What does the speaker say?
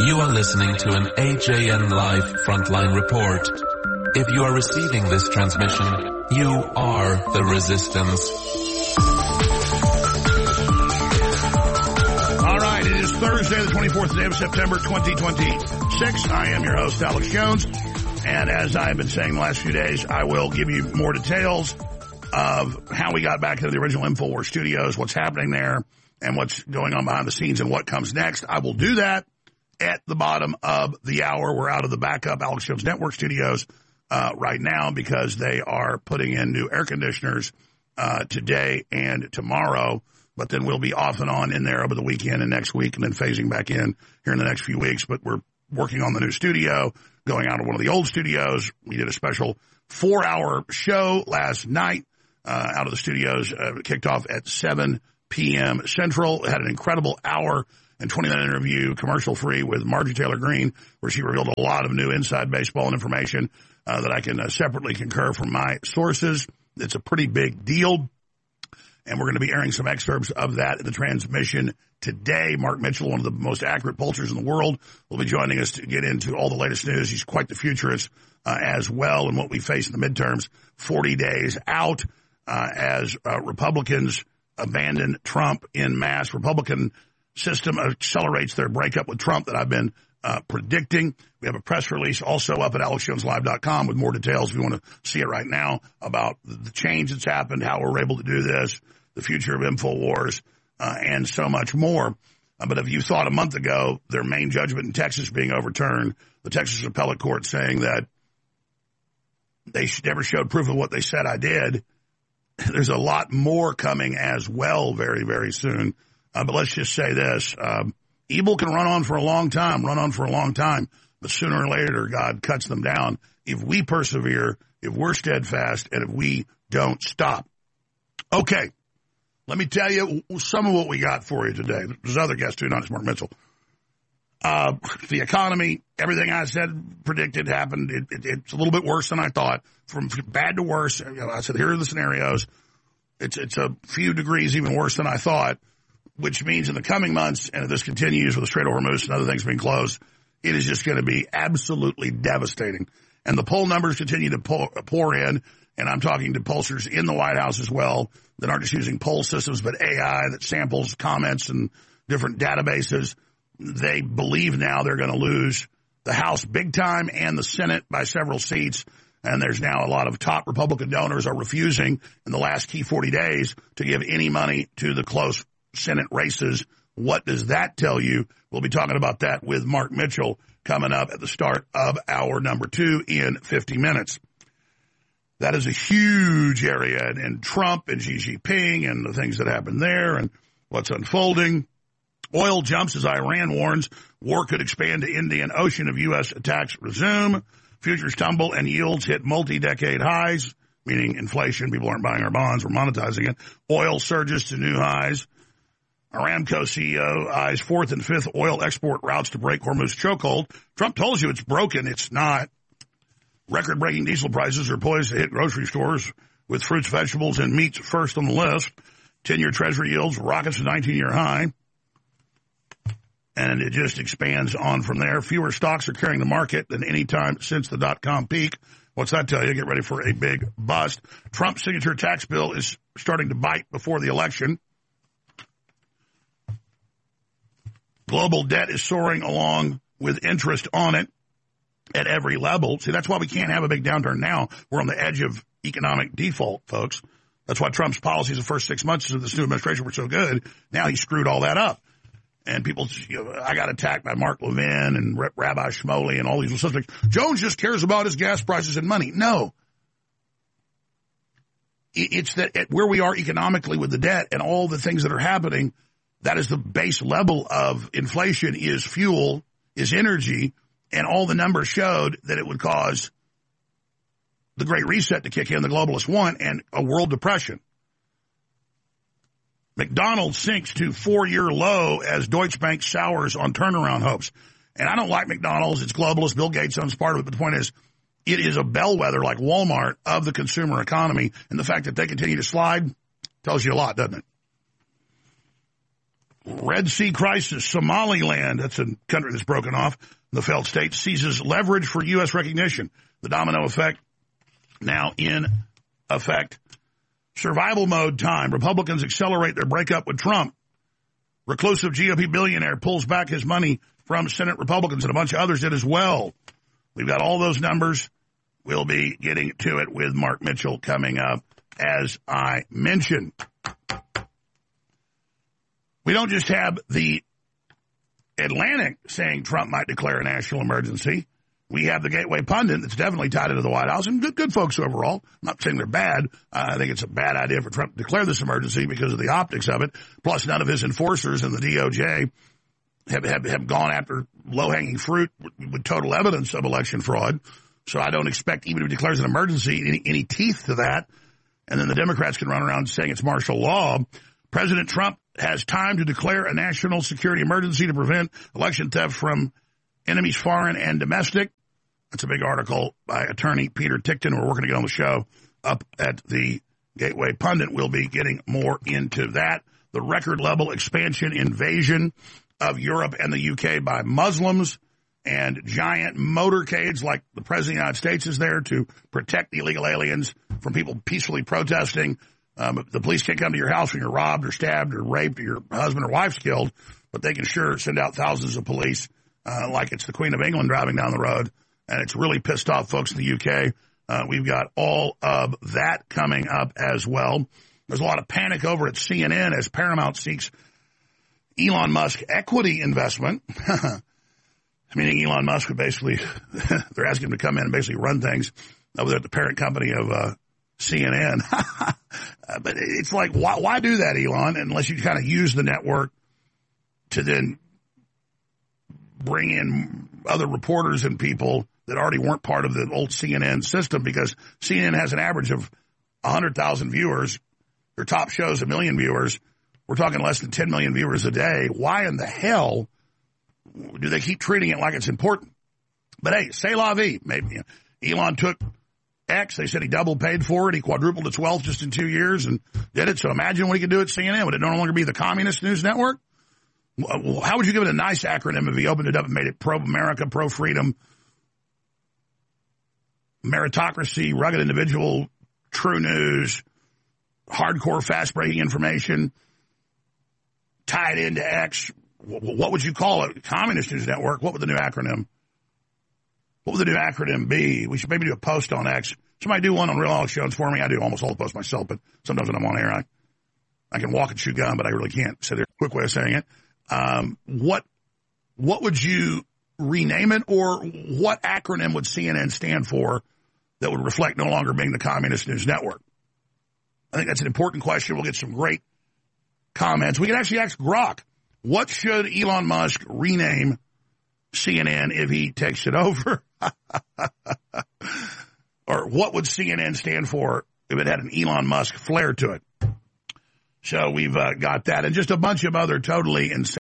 You are listening to an AJN Live Frontline Report. If you are receiving this transmission, you are the resistance. All right, it is Thursday, the 24th day of September, 2026. I am your host, Alex Jones. And as I've been saying the last few days, I will give you more details of how we got back into the original InfoWars studios, what's happening there, and what's going on behind the scenes and what comes next. I will do that at the bottom of the hour. We're out of the backup Alex Jones Network studios right now because they are putting in new air conditioners today and tomorrow. But then we'll be off and on in there over the weekend and next week and then phasing back in here in the next few weeks. But we're working on the new studio, going out of one of the old studios. We did a special 4-hour show last night out of the studios. Kicked off at 7 p.m. Central. Had an incredible hour and 20-minute interview, commercial-free, with Marjorie Taylor Greene, where she revealed a lot of new inside baseball and information that I can separately concur from my sources. It's a pretty big deal. And we're going to be airing some excerpts of that in the transmission today. Mark Mitchell, one of the most accurate pollsters in the world, will be joining us to get into all the latest news. He's quite the futurist as well, and what we face in the midterms 40 days out as Republicans abandon Trump en masse. Republican system accelerates their breakup with Trump that I've been predicting. We have a press release also up at AlexJonesLive.com with more details if you want to see it right now about the change that's happened, how we're able to do this, the future of InfoWars, and so much more. But if you thought a month ago their main judgment in Texas being overturned, the Texas Appellate Court saying that they never showed proof of what they said I did, there's a lot more coming as well very, very soon. But let's just say this. Evil can run on for a long time, but sooner or later God cuts them down if we persevere, if we're steadfast, and if we don't stop. Okay, let me tell you some of what we got for you today. There's other guests too, not just Mark Mitchell. The economy, everything I said, predicted, happened. It's a little bit worse than I thought. From bad to worse, I said, here are the scenarios. It's a few degrees even worse than I thought, which means in the coming months, and if this continues with the Strait of Hormuz and other things being closed, it is just going to be absolutely devastating. And the poll numbers continue to pour in, and I'm talking to pollsters in the White House as well that aren't just using poll systems, but AI that samples comments and different databases. They believe now they're going to lose the House big time and the Senate by several seats. And there's now a lot of top Republican donors are refusing in the last key 40 days to give any money to the close Senate races. What does that tell you? We'll be talking about that with Mark Mitchell coming up at the start of hour number 2 in 50 minutes. That is a huge area, and Trump and Xi Jinping and the things that happened there and what's unfolding. Oil jumps as Iran warns war could expand to Indian Ocean if U.S. attacks resume. Futures tumble and yields hit multi-decade highs, meaning inflation. People aren't buying our bonds. We're monetizing it. Oil surges to new highs. Aramco CEO eyes 4th and 5th oil export routes to break Hormuz chokehold. Trump told you it's broken. It's not. Record-breaking diesel prices are poised to hit grocery stores with fruits, vegetables, and meats first on the list. 10-year Treasury yields rockets to 19-year high. And it just expands on from there. Fewer stocks are carrying the market than any time since the dot-com peak. What's that tell you? Get ready for a big bust. Trump's signature tax bill is starting to bite before the election. Global debt is soaring along with interest on it at every level. See, that's why we can't have a big downturn now. We're on the edge of economic default, folks. That's why Trump's policies the first 6 months of this new administration were so good. Now he screwed all that up. And people, I got attacked by Mark Levin and Rabbi Shmuley and all these suspects. Jones just cares about his gas prices and money. No. It's that at where we are economically with the debt and all the things that are happening, that is the base level of inflation is fuel, is energy, and all the numbers showed that it would cause the Great Reset to kick in, the globalists want, and a world depression. McDonald's sinks to 4-year low as Deutsche Bank sours on turnaround hopes. And I don't like McDonald's. It's globalist. Bill Gates owns part of it. But the point is, it is a bellwether like Walmart of the consumer economy. And the fact that they continue to slide tells you a lot, doesn't it? Red Sea crisis, Somaliland, that's a country that's broken off. The failed state seizes leverage for U.S. recognition. The domino effect now in effect. Survival mode time. Republicans accelerate their breakup with Trump. Reclusive GOP billionaire pulls back his money from Senate Republicans, and a bunch of others did as well. We've got all those numbers. We'll be getting to it with Mark Mitchell coming up, as I mentioned. We don't just have the Atlantic saying Trump might declare a national emergency. We have the Gateway Pundit that's definitely tied into the White House, and good folks overall. I'm not saying they're bad. I think it's a bad idea for Trump to declare this emergency because of the optics of it. Plus, none of his enforcers in the DOJ have gone after low-hanging fruit with total evidence of election fraud. So I don't expect, even if he declares an emergency, any teeth to that. And then the Democrats can run around saying it's martial law. President Trump has time to declare a national security emergency to prevent election theft from enemies foreign and domestic. That's a big article by attorney Peter Tickton. We're working to get on the show up at the Gateway Pundit. We'll be getting more into that. The record-level expansion invasion of Europe and the UK by Muslims, and giant motorcades like the President of the United States is there to protect illegal aliens from people peacefully protesting. The police can't come to your house when you're robbed or stabbed or raped or your husband or wife's killed, but they can sure send out thousands of police like it's the Queen of England driving down the road, and it's really pissed off folks in the UK. We've got all of that coming up as well. There's a lot of panic over at CNN as Paramount seeks Elon Musk equity investment. Meaning Elon Musk would basically, they're asking him to come in and basically run things over there at the parent company of CNN. But it's like, why do that, Elon, unless you kind of use the network to then bring in other reporters and people that already weren't part of the old CNN system, because CNN has an average of 100,000 viewers. Their top shows 1 million viewers. We're talking less than 10 million viewers a day. Why in the hell do they keep treating it like it's important? But hey, c'est la vie. Maybe Elon took X. They said he double paid for it. He quadrupled its wealth just in 2 years and did it. So imagine what he could do at CNN. Would it no longer be the Communist News Network? How would you give it a nice acronym if he opened it up and made it pro-America, pro-freedom, meritocracy, rugged individual, true news, hardcore, fast-breaking information, tied into X? What would you call it? Communist News Network. What would the new acronym? What would the new acronym be? We should maybe do a post on X. Somebody do one on Real Alex Jones for me. I do almost all the posts myself, but sometimes when I'm on air, I can walk and chew gum, but I really can't. So there's a quick way of saying it. What would you rename it, or what acronym would CNN stand for that would reflect no longer being the Communist News Network? I think that's an important question. We'll get some great comments. We can actually ask Grok, what should Elon Musk rename CNN if he takes it over? Or what would CNN stand for if it had an Elon Musk flair to it? So we've got that, and just a bunch of other totally insane